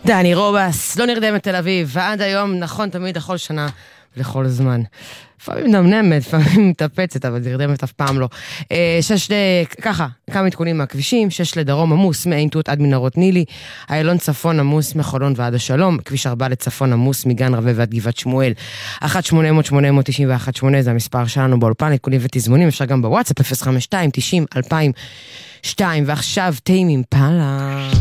דני רובס, לא נרדמת תל אביב, ועד היום, נכון, תמיד לכל שנה ולכל זמן. לפעמים נמנמת, לפעמים מתאפצת, אבל נרדמת אף פעם לא. ככה, כמה עדכונים מהכבישים, 6 לדרום עמוס, מעין תות עד מנהרות נילי, איילון צפון עמוס מחולון ועד השלום, כביש 4 לצפון עמוס מגן רווה ועד גבעת שמואל, 1-800-891-8 זה המספר שלנו באולפן, עדכונים ותזמונים, אפשר גם בוואטסאפ 052-90-2002, ועכשיו תימים פאלה.